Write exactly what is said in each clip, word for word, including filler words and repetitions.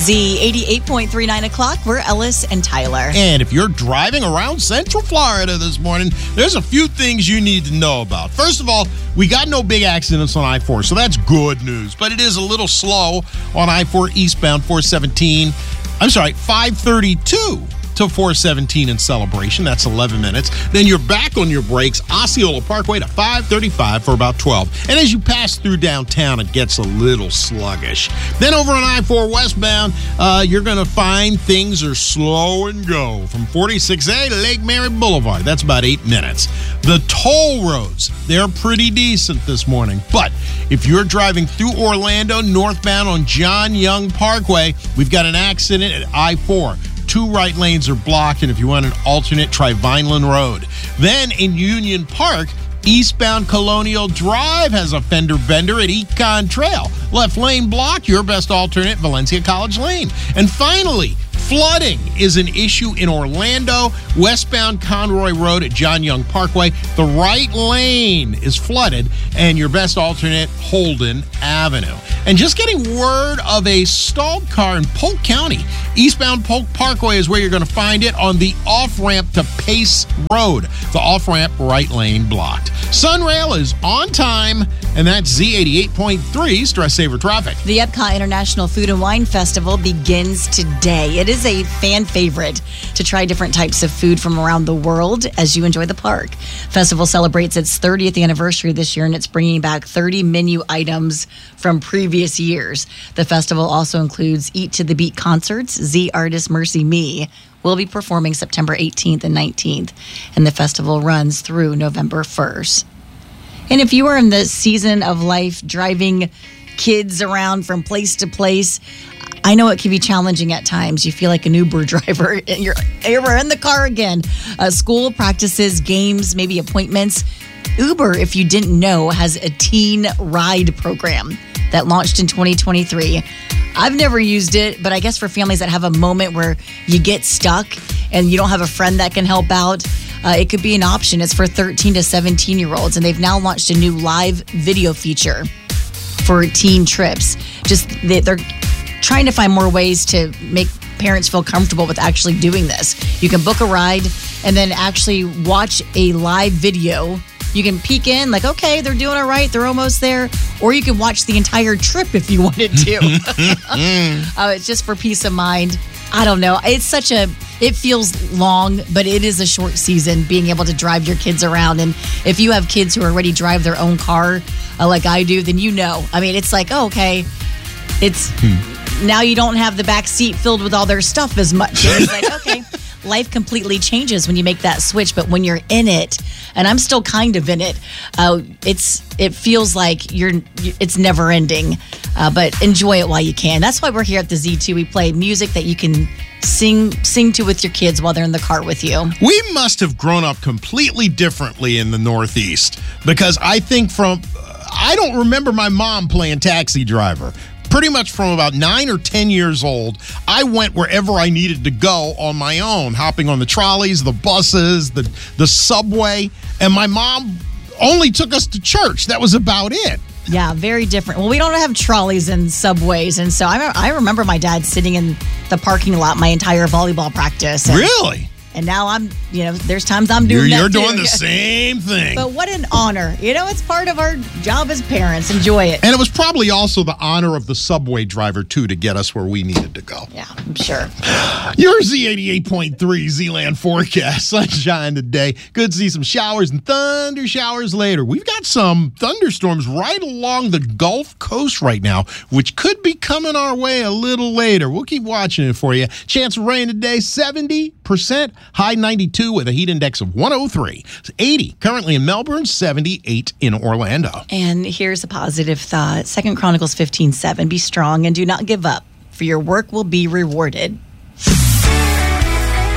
Z eighty-eight point three, nine o'clock. We're Ellis and Tyler. And if you're driving around Central Florida this morning, there's a few things you need to know about. First of all, we got no big accidents on I four, so that's good news. But it is a little slow on I four eastbound four seventeen. I'm sorry, five thirty-two to four seventeen in Celebration. That's eleven minutes. Then you're back on your brakes, Osceola Parkway to five thirty-five for about twelve. And as you pass through downtown, it gets a little sluggish. Then over on I four westbound, uh, you're going to find things are slow and go from forty-six A to Lake Mary Boulevard. That's about eight minutes. The toll roads, they're pretty decent this morning. But if you're driving through Orlando northbound on John Young Parkway, we've got an accident at I four. Two right lanes are blocked, and if you want an alternate, try Vineland Road. Then in Union Park, eastbound Colonial Drive has a fender bender at Econ Trail. Left lane blocked, your best alternate, Valencia College Lane. And finally, flooding is an issue in Orlando, westbound Conroy Road at John Young Parkway. The right lane is flooded, and your best alternate, Holden Avenue. And just getting word of a stalled car in Polk County. Eastbound Polk Parkway is where you're going to find it on the off-ramp to Pace Road. The off-ramp right lane blocked. Sunrail is on time, and that's Z eighty-eight point three Stress Saver Traffic. The Epcot International Food and Wine Festival begins today. It is a fan favorite to try different types of food from around the world as you enjoy the park. Festival celebrates its thirtieth anniversary this year, and it's bringing back thirty menu items from previous years. The festival also includes Eat to the Beat concerts. Z artist Mercy Me will be performing September eighteenth and nineteenth, and the festival runs through November first. And if you are in the season of life driving kids around from place to place, I know it can be challenging at times. You feel like an Uber driver. And you're, you're in the car again. Uh, school, practices, games, maybe appointments. Uber, if you didn't know, has a teen ride program that launched in twenty twenty-three. I've never used it, but I guess for families that have a moment where you get stuck and you don't have a friend that can help out, uh, it could be an option. It's for thirteen to seventeen-year-olds, and they've now launched a new live video feature for teen trips. Just they, they're trying to find more ways to make parents feel comfortable with actually doing this. You can book a ride and then actually watch a live video. You can peek in like, okay, they're doing all right, they're almost there. Or you can watch the entire trip if you wanted to. uh, it's just for peace of mind. I don't know. It's such a, it feels long, but it is a short season being able to drive your kids around. And if you have kids who already drive their own car uh, like I do, then you know. I mean, it's like, oh, okay, it's, hmm. now you don't have the back seat filled with all their stuff as much. It's like, okay. Life completely changes when you make that switch, but when you're in it, and I'm still kind of in it, uh, it's it feels like you're it's never ending. Uh, but enjoy it while you can. That's why we're here at the Z two. We play music that you can sing sing to with your kids while they're in the car with you. We must have grown up completely differently in the Northeast, because I think from I don't remember my mom playing taxi driver. Pretty much from about nine or ten years old, I went wherever I needed to go on my own, hopping on the trolleys, the buses, the, the subway. And my mom only took us to church. That was about it. Yeah, very different. Well, we don't have trolleys and subways. And so I, I remember my dad sitting in the parking lot my entire volleyball practice. And, really? And now I'm, you know, there's times I'm doing you're, that You're too. doing the same thing. But what an honor. You know, it's part of our job as parents. Enjoy it. And it was probably also the honor of the subway driver, too, to get us where we needed to go. Yeah, I'm sure. Your Z eighty-eight point three Z-Land forecast. Sunshine today. Could see some showers and thunder showers later. We've got some thunderstorms right along the Gulf Coast right now, which could be coming our way a little later. We'll keep watching it for you. Chance of rain today, seventy percent. High ninety-two with a heat index of one oh three. eighty currently in Melbourne, seventy-eight in Orlando. And here's a positive thought. Second Chronicles fifteen seven. Be strong and do not give up, for your work will be rewarded.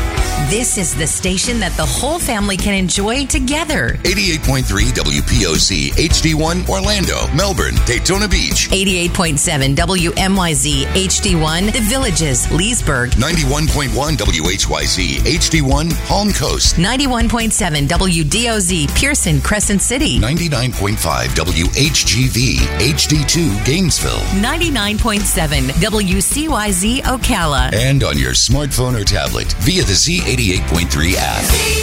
This is the station that the whole family can enjoy together. eighty-eight point three W P O Z H D one Orlando, Melbourne, Daytona Beach. eighty-eight point seven W M Y Z H D one The Villages, Leesburg. ninety-one point one W H Y Z H D one Palm Coast. ninety-one point seven W D O Z Pearson, Crescent City. ninety-nine point five W H G V H D two Gainesville. ninety-nine point seven W C Y Z Ocala. And on your smartphone or tablet via the Z eighty-eight point three app.